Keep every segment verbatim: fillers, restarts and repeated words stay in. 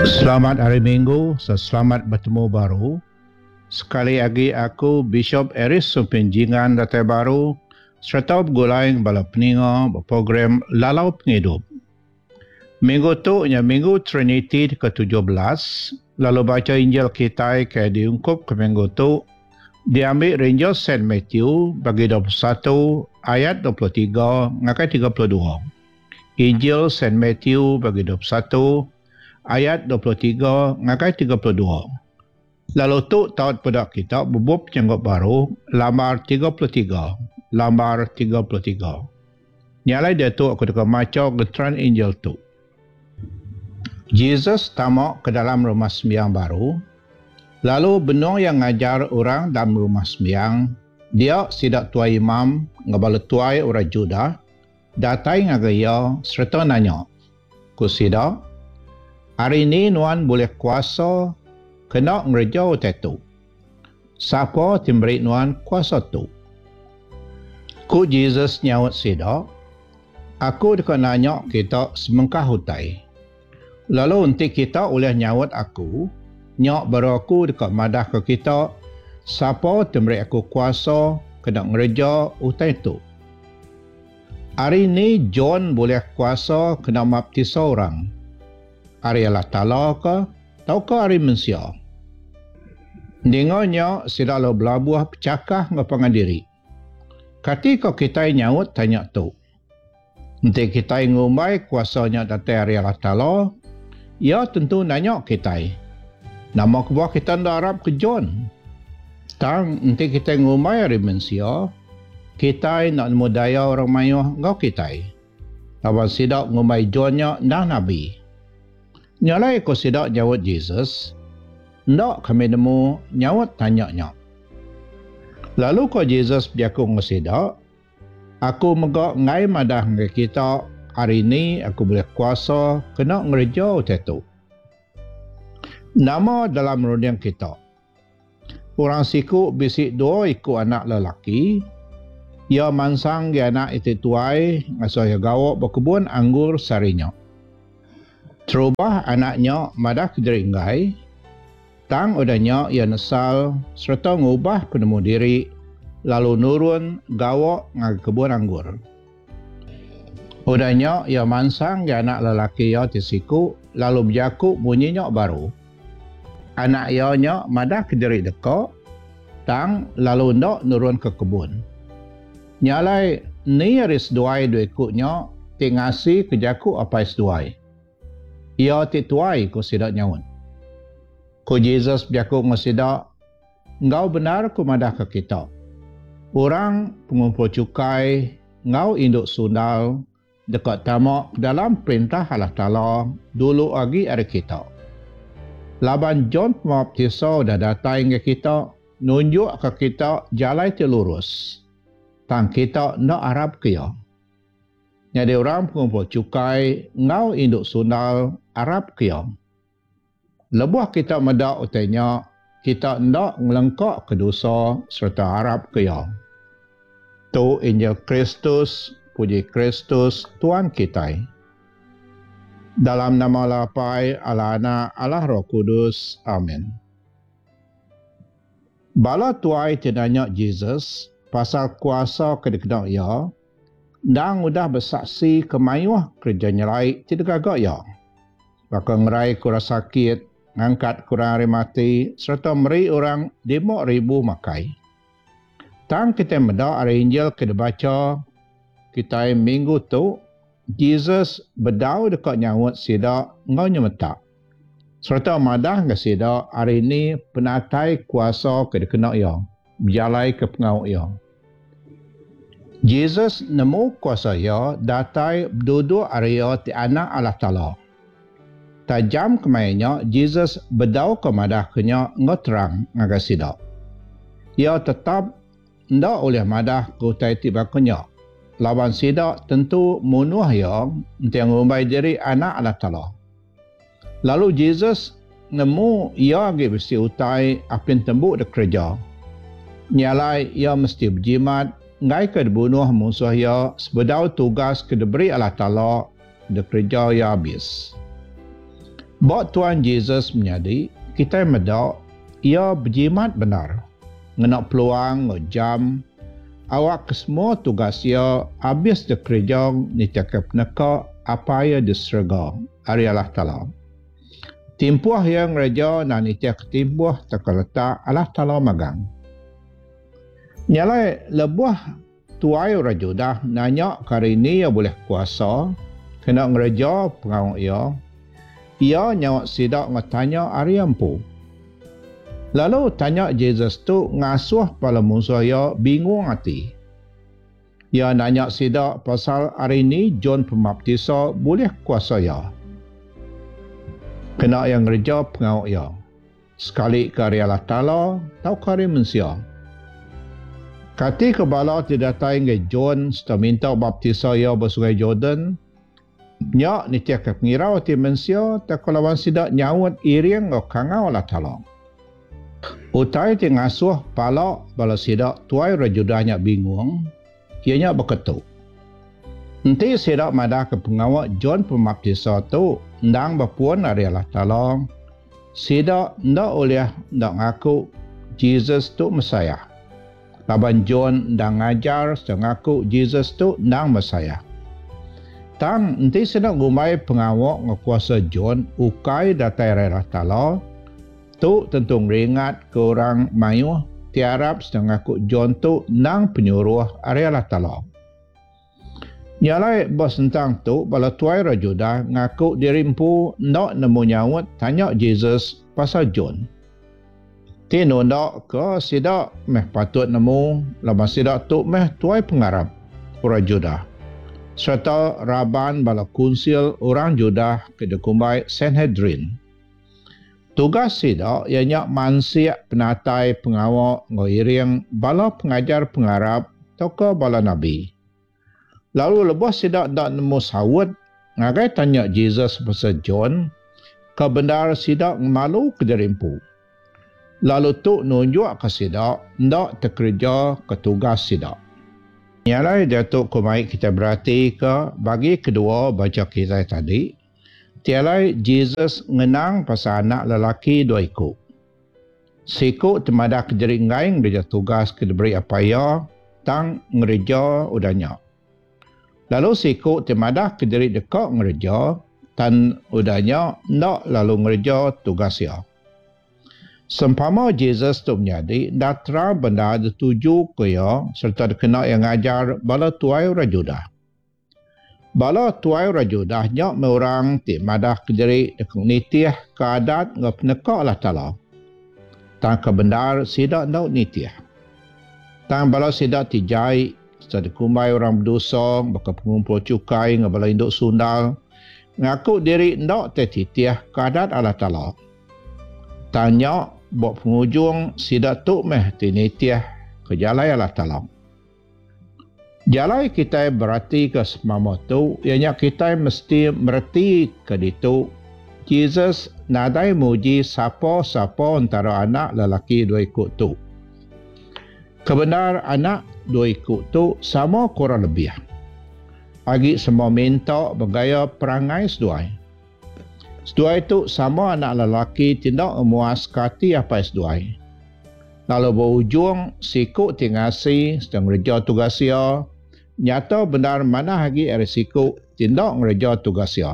Selamat hari Minggu, selamat bertemu baru. Sekali lagi aku Bishop Eris Sumpenjingan Datai Baru serta bergulai bala peninga berprogram Lalau Penghidup. Minggu tu nya Minggu Trinity ke tujuh belas, lalu baca Injil kita ke diungkup ke minggu tu diambil Injil Saint Matthew bagi dua puluh satu ayat dua puluh tiga ngakai tiga puluh dua. Injil Saint Matthew bagi dua puluh satu ayat dua puluh tiga ngakai tiga puluh dua. Lalu tu taut pada kita bubuk jenggot baru lambar tiga puluh tiga. Lambar tiga puluh tiga. Nyalai dia tu aku teka maca getran Injil tu. Jesus tamak ke dalam rumah sembiang baru. Lalu benung yang ngajar orang dalam rumah sembiang, dia sidak tuai imam ngabala tuai orang Judah, datai ngagaya serta nanya. Ku sidak, hari ini nuan boleh kuasa kena ngerja tetu. Siapa timberi nuan kuasa tu? Ku Jesus nyaut sidak, aku dekat nanya kita semengkah hutai. Lalu nanti kita oleh nyawat aku, nyak baru aku dekat madah ke kita, siapa timberi aku kuasa kena ngerja hutai tu. Hari ini John boleh kuasa kena baptis orang. Hari Allah Ta'ala ke, tau ke hari manusia? Dengarnya silalu belabuh pecakah ngapangan diri. Ketika kita nyaut tanya tu. Nanti kita ngumbai kuasanya datai hari Allah Ta'ala, ya tentu nanya kita. Nama kebuah kita ndak harap ke John. Tang nanti kita ngumbai hari manusia, kita nak mudaya orang mayuh ngau kita. Lawan sidak ngumbai Johnnya ndak Nabi. Nyalai ko sidak jawab Jesus, ndak kami nemu nyawat tanya-nya. Lalu ko Jesus biaku ngesidak, aku megak ngai madah ngai kita, hari ini aku boleh kuasa kena ngerja tetu. Nama dalam rundian kita. Orang siku bisik dua ikut anak lelaki, ia mansang dia anak itu tuai ngasuh gawak berkebun anggur sarinya. Terubah anaknya madah kederinggai, tang udahnya ia nesal serta ngubah penemu diri lalu nurun gawak ngag kebun anggur. Udahnya ia mansang dia anak lelaki ia tisiku lalu berjaku bunyinya baru. Anak ianya madah kediri dekak, tang lalu ndak nurun ke kebun. Nyalai ni aris duai dua ikutnya tingasi kejaku apa is duai. Ia tituai ku sidak nyawun. Ku Jesus biaku ngasidak, ngau benar ku madah ke kita. Orang pengumpul cukai, ngau induk sundal, dekat tamak dalam perintah Allah Ta'ala dulu lagi ada kita. Laban John Pembaptisa dah datang ke kita, nunjuk ke kita jalan telurus. Tang kita nak harap ke ya. Jadi orang pengumpul cukai, ngau induk sundal, harap ke ya. Lebuh kita medak utainya, kita ndak ngelengkak ke dosa serta harap ke ya. Tu Injil Kristus, puji Kristus, Tuhan kita. Dalam nama Lapai, Allah Anak, Allah Roh Kudus. Amin. Bala tuai tinanya Jesus, pasal kuasa kedeknak ya, dan udah bersaksi kemayuh kerjanya lain tidak gagak ya. Baka ngerai kurang sakit, ngangkat kurang hari mati, serta meri orang lima ribu makai. Tang kita medak hari Injil kita baca, kita minggu tu, Jesus berdau dekat nyawut sidak ngau nyemetak. Serta madah ke sidak hari ini penatai kuasa kedeknak ya, berjalai ke pengau ya. Jesus nemu kuasa ya datai duduk area ti anak Allah Ta'ala. Tajam kemainnya Jesus berdau ke madah kenya ngotrang ngaga sidak. Ia tetap ndak oleh madah ke utai tiba kenya. Lawan sidak tentu munuh yang yang ngumbai diri anak Allah Ta'ala. Lalu Jesus nemu ia lagi mesti utai apin tembuk de kerja. Nyalai ia mesti berjimat ngai ke dibunuh musuh ia sebedau tugas ke diberi Allah Ta'ala de kerja ia habis. Bok Tuan Yesus menyadi, kita medok, ia berjimat benar. Ngenak peluang, ngejam, awak kesemua tugas ia habis de kerja ni takap neka apa ia diserga. Ari Allah Ta'ala. Timpuah yang raja na ni tak timpuah tak letak Allah Ta'ala magang. Nyalai lebuah tuai raja dah nanya kali ni ia boleh kuasa kena ngeraja pengawak ia. Ia nyawak sidak ngatanya ari ampu. Lalu tanya Yesus tu ngasuh pala musuh ia bingung hati. Ia nanya sidak pasal hari ni John Pembaptisa boleh kuasa ia. Kena yang ngerja pengawak ia. Sekali kari Allah Ta'ala, tau kari manusia. Kati kebala tidak tahu ke John setelah minta baptisa ia bersungai Jordan. Nyak ni tiap kengirau ti manusia tak kalawan sidak nyawat iring o kangau Allah Ta'ala. Utai ti ngasuh pala bala sidak tuai rajudahnya bingung. Ianya berketuk. Nanti sidak madah ke pengawak John Pembaptisa tu ndang berpuan dari Allah Ta'ala. Sidak ndak oleh ndak ngaku Jesus tu Mesiah. Laban John ndang ngajar sedang ngaku Jesus tu ndang Mesiah. Tang nanti sidak gumai pengawak ngekuasa John ukai datai Allah Ta'ala. Tu tentu ringat ke orang mayuh tiarap sedang ngaku John tu nang penyuruh ari Allah Ta'ala. Nyalai bos tentang tu bala tuai rajudah ngaku dirimpu ndak nemu nyawat tanya Jesus pasal John. Tino ndak ke sidak meh patut nemu lama sidak tu meh tuai pengarap rajudah. Serta raban bala kunsil orang Judah ke dekumbai Sanhedrin. Tugas sidak ianya mansiak penatai pengawak ngoiring bala pengajar pengarap toka bala nabi. Lalu lepas sidak dak nemu sawut ngagai tanya Jesus pasal John kebenar sidak malu kederimpu. Lalu tu nunjuk ke sidak ndak terkerja ke tugas sidak. Nyalai Datuk Kumai kita berhati ke bagi kedua baca kita tadi. Tialai Jesus ngenang pasal anak lelaki dua ikut. Sikut temada kejeringaing dia tugas ke diberi apa ya, tang ngereja udahnya. Lalu sikut temada kediri dekat ngereja, tan udahnya nak lalu ngereja tugas ya. Sempama Jesus tu menjadi, datra benda dituju ke ya, serta kena yang ngajar bala tuai rajudah. Bala tuai rajudah nyak meorang ti madah kediri dekat nitiah keadat ngap neka Allah Ta'ala. Tang kebenar sidak ndau nitiah. Tang bala sidak tijai setelah kumbai orang berdosa baka pengumpul cukai ngabala induk sundal ngaku diri ndak te titiah keadat Allah Ta'ala. Tanya bok pengujung sidak tu meh ti nitiah ke jalai Allah Ta'ala. Jalai kita berarti ke semama tu, ianya kita mesti merti ke ditu. Jesus nadai muji siapa-siapa antara anak lelaki dua ikut tu. Kebenar anak dua ikut tu sama kurang lebih. Agi semua minta bergaya perangai seduai. Seduai tu sama anak lelaki tidak memuaskati apa seduai. Lalu berujung sikut tingasi sedang kerja tugas ia. Nyata benar mana lagi risiko tindak ngereja tugas ia.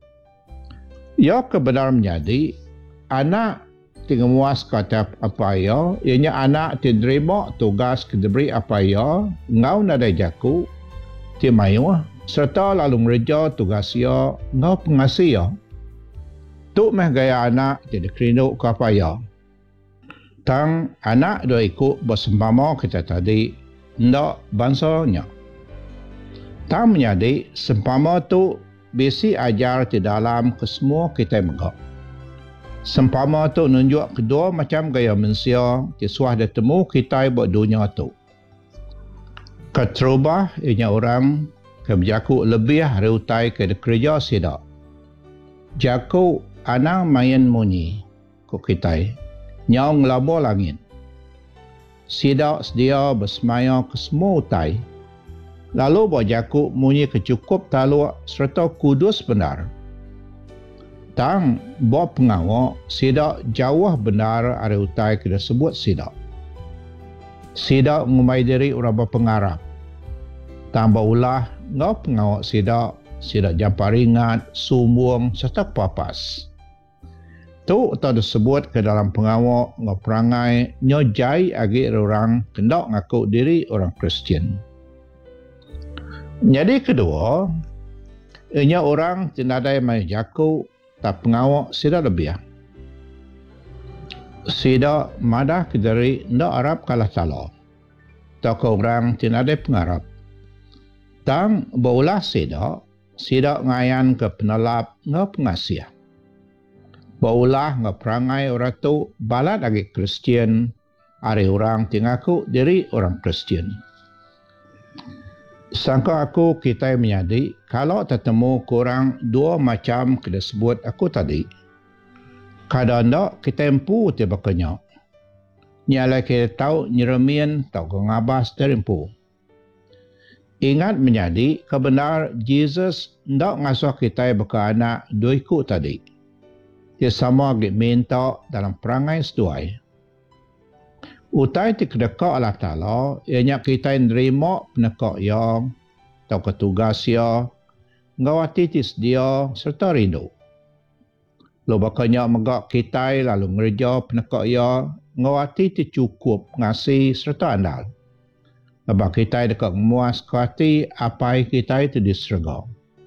Ia kebenar menjadi anak tinggal muas kata apa ia, ianya anak diterima tugas kediberi apa ia, ngau nadai jaku, timayu, serta lalu ngereja tugas ia, ngau pengasih ia. Tu meh gaya anak tidak kerinduk ke apa ia. Tang anak dua ikut bersempama kita tadi, ndak bansanya. Tang menjadi sempama tu besi ajar di dalam kesemua kita megak. Sempama tu nunjuk kedua macam gaya manusia disuah ditemu kita buat dunia tu. Keterubah ianya orang kebijaku lebih reutai ke kerja sidak. Jaku anak main munyi ku kita. Nyau ngelabur langit. Sidak sedia bersemaya ke semua utai. Lalu buat jaku munyi kecukup taluk serta kudus benar. Tang bo pengawak sidak jauh benar ada utai kita sebut sidak. Sidak ngumai diri orang berpengarap. Tambah ulah ngau pengawak sidak, sidak jamparingat, sumbung serta papas. Tu tak disebut ke dalam pengawak ngau perangai nyojai agi orang kendak ngaku diri orang Kristian. Jadi kedua, ianya orang tinadai mai jaku tak pengawak sida lebih. Sida madah ke diri ndak Arab kalah salah. Tak orang tinadai pengarap. Tang baulah sida, sida ngayan ke penelap ngau pengasih. Baulah ngau perangai orang tu balat lagi Kristian, ari orang tingaku diri orang Kristian. Sangka aku kita menyadi kalau tertemu kurang dua macam kita sebut aku tadi. Kadang ndak kita empu tiba kenyak. Nyala kita tahu nyeremian tahu ngabas terimpu. Ingat menyadi kebenar Jesus ndak ngasuh kita beka anak duiku tadi. Dia sama git minta dalam perangai seduai. Utai ti kedekak Allah Ta'ala, ianya kita nerima penekak yang, atau ketugas ya, ngawati ti sedia serta rindu. Lo bakanya megak kita lalu ngerja penekak ya, ngawati ti cukup ngasih serta andal. Lepas kita dekat memuas hati apa kita itu diserga.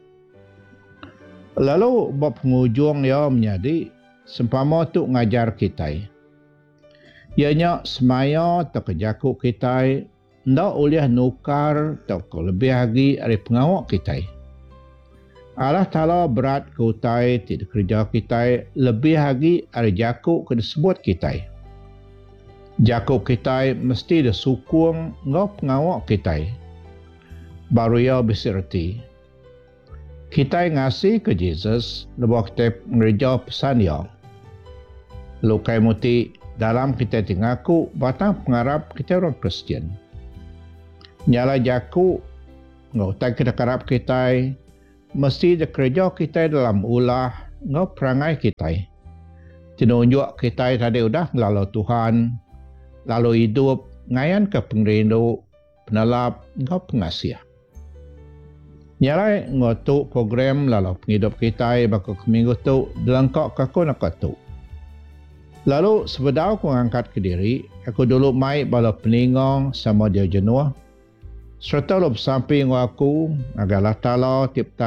Lalu bab penghujung ya menjadi sempama tu ngajar kita. Ianya semaya tak kejakuk kita ndak oleh nukar tak lebih lagi dari pengawak kita. Allah Ta'ala berat ke utai tidak kerja kita lebih lagi dari jakuk ke disebut kita. Jakuk kita mesti disukung ngau pengawak kita. Baru ia beserti. Kita ngasih ke Jesus lepas kita ngerja pesan ya. Lukai muti dalam kita tingaku batang pengarap kita orang Kristian. Nyala jaku ngau tak kita karap kita mesti dikerja kita dalam ulah ngau perangai kita. Tinunjuk kita tadi udah lalu Tuhan lalu hidup ngayan ke pengrindu penelap ngau pengasih. Nyala ngau tu program lalu penghidup kita bakal minggu tu delangkak kaku nak tu. Lalu sebedau aku angkat ke diri, aku dulu mai bala peningong sama dia jenuh. Serta lo bersamping aku, agar Allah Ta'ala tip